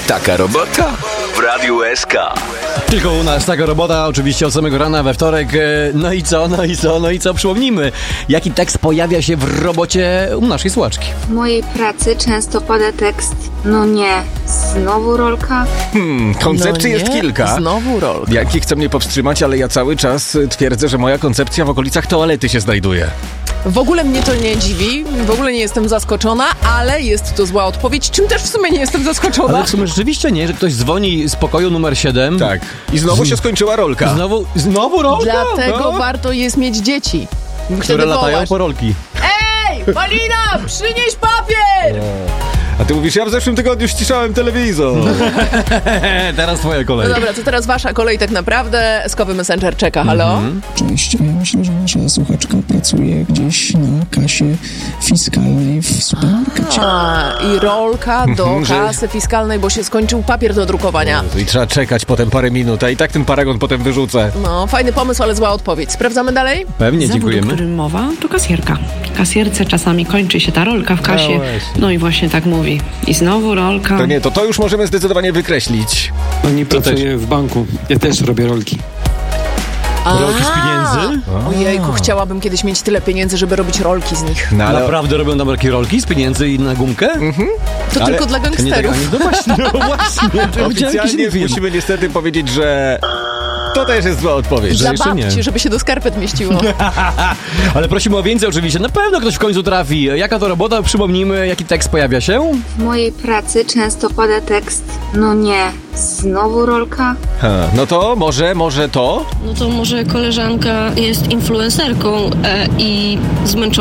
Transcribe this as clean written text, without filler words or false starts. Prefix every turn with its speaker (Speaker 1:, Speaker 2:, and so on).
Speaker 1: Taka robota w Radiu SK.
Speaker 2: Tylko u nas taka robota, oczywiście od samego rana we wtorek. No i co? Przypomnijmy, jaki tekst pojawia się w robocie u naszej słuchaczki.
Speaker 3: W mojej pracy często pada tekst: no nie, znowu rolka?
Speaker 4: Koncepcji jest kilka.
Speaker 5: Znowu rolka.
Speaker 4: Jaki chce mnie powstrzymać, ale ja cały czas twierdzę, że moja koncepcja w okolicach toalety się znajduje.
Speaker 5: W ogóle mnie to nie dziwi, w ogóle nie jestem zaskoczona, ale jest to zła odpowiedź, czym też w sumie nie jestem zaskoczona.
Speaker 2: Ale w sumie rzeczywiście nie, że ktoś dzwoni z pokoju numer 7.
Speaker 4: Tak. I znowu się skończyła rolka.
Speaker 2: Znowu rolka?
Speaker 5: Dlatego warto jest mieć dzieci.
Speaker 2: Które latają po rolki.
Speaker 5: Ej, Malina, przynieś papier!
Speaker 4: A ty mówisz, ja w zeszłym tygodniu ściszałem telewizor.
Speaker 2: Teraz twoja kolej.
Speaker 5: No dobra, to teraz wasza kolej tak naprawdę. Skowy Messenger czeka, halo?
Speaker 6: Cześć, ja myślę, że nasza słuchaczka pracuje gdzieś na kasie fiskalnej w supermarkecie.
Speaker 5: I rolka do kasy fiskalnej, bo się skończył papier do drukowania.
Speaker 4: I trzeba czekać potem parę minut, a i tak ten paragon potem wyrzucę.
Speaker 5: No, fajny pomysł, ale zła odpowiedź. Sprawdzamy dalej?
Speaker 2: Pewnie, dziękujemy.
Speaker 7: Zawód, o którym mowa, to kasjerka. Kasjerce czasami kończy się ta rolka w kasie. No i właśnie tak mówi. I znowu rolka.
Speaker 4: To nie, to już możemy zdecydowanie wykreślić.
Speaker 8: Pani pracuje w banku. Ja też robię rolki.
Speaker 2: Rolki z pieniędzy?
Speaker 5: Ojejku, chciałabym kiedyś mieć tyle pieniędzy, żeby robić rolki z nich.
Speaker 4: No, ale...
Speaker 2: Naprawdę robią tam takie rolki z pieniędzy i na gumkę?
Speaker 5: To
Speaker 4: ale
Speaker 5: tylko dla
Speaker 2: To nie
Speaker 5: gangsterów.
Speaker 2: tak, no właśnie.
Speaker 4: Oficjalnie musimy niestety powiedzieć, że to też jest zła odpowiedź.
Speaker 5: Dla
Speaker 2: jeszcze nie.
Speaker 5: babci, żeby się do skarpet mieściło.
Speaker 2: Ale prosimy o więcej oczywiście. Na pewno ktoś w końcu trafi. Jaka to robota? Przypomnijmy, jaki tekst pojawia się.
Speaker 3: W mojej pracy często pada tekst: no nie, znowu rolka?
Speaker 4: No to może to?
Speaker 9: No to może koleżanka jest influencerką i zmęczona